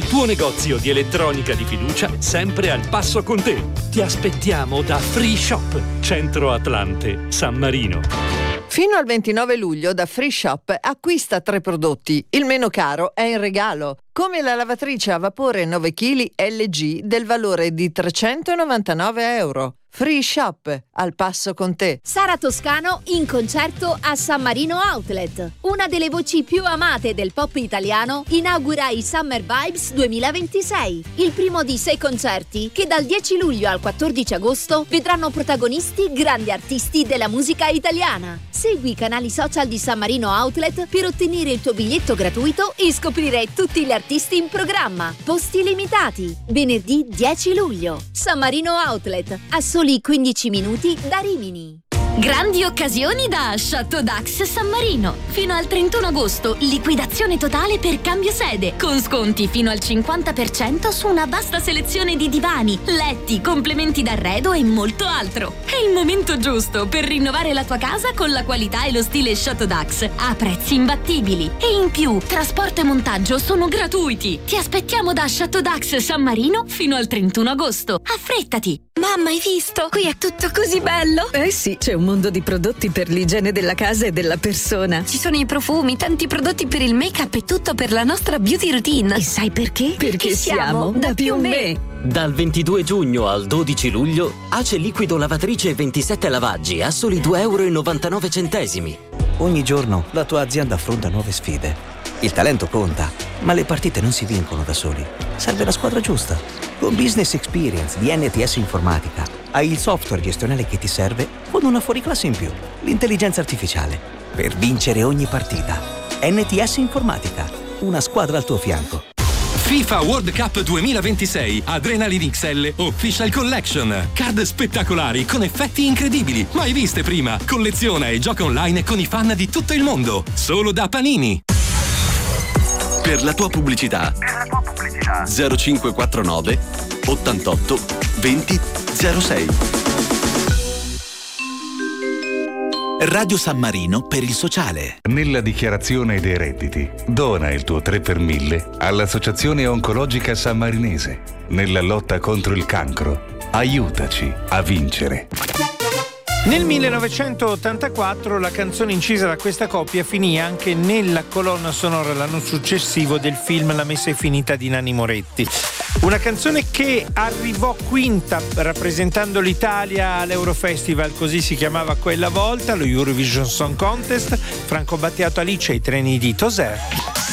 il tuo negozio di elettronica di fiducia, sempre al passo con te. Ti aspettiamo da Free Shop, Centro Atlante, San Marino. Fino al 29 luglio da Free Shop acquista 3 prodotti. Il meno caro è in regalo, come la lavatrice a vapore 9 kg LG del valore di €399. Free Shop, al passo con te. Sara Toscano in concerto a San Marino Outlet. Una delle voci più amate del pop italiano inaugura i Summer Vibes 2026, il primo di 6 concerti che dal 10 luglio al 14 agosto vedranno protagonisti grandi artisti della musica italiana. Segui i canali social di San Marino Outlet per ottenere il tuo biglietto gratuito e scoprire tutti gli artisti in programma. Posti limitati. Venerdì 10 luglio. San Marino Outlet, a soli 15 minuti da Rimini. Grandi occasioni da Chateau Dax San Marino. Fino al 31 agosto, liquidazione totale per cambio sede, con sconti fino al 50% su una vasta selezione di divani, letti, complementi d'arredo e molto altro. È il momento giusto per rinnovare la tua casa con la qualità e lo stile Chateau Dax a prezzi imbattibili. E in più, trasporto e montaggio sono gratuiti. Ti aspettiamo da Chateau Dax San Marino fino al 31 agosto. Affrettati! Mamma, hai visto? Qui è tutto così bello! Eh sì, c'è un mondo di prodotti per l'igiene della casa e della persona. Ci sono i profumi, tanti prodotti per il make-up e tutto per la nostra beauty routine. E sai perché? Perché siamo da +me. Dal 22 giugno al 12 luglio, Ace Liquido Lavatrice 27 lavaggi a soli €2,99. Ogni giorno la tua azienda affronta nuove sfide. Il talento conta, ma le partite non si vincono da soli. Serve la squadra giusta. Con Business Experience di NTS Informatica hai il software gestionale che ti serve con una fuoriclasse in più, l'intelligenza artificiale, per vincere ogni partita. NTS Informatica, una squadra al tuo fianco. FIFA World Cup 2026 Adrenaline XL Official Collection. Card spettacolari con effetti incredibili, mai viste prima. Colleziona e gioca online con i fan di tutto il mondo. Solo da Panini. Per la tua pubblicità 0549 88 20 06. Radio San Marino per il sociale. Nella dichiarazione dei redditi, dona il tuo 3 per 1000 all'Associazione Oncologica Sammarinese. Nella lotta contro il cancro, aiutaci a vincere. Nel 1984 la canzone incisa da questa coppia finì anche nella colonna sonora l'anno successivo del film La messa è finita di Nanni Moretti. Una canzone che arrivò quinta rappresentando l'Italia all'Eurofestival, così si chiamava quella volta, lo Eurovision Song Contest. Franco Battiato, Alice e i treni di Toser.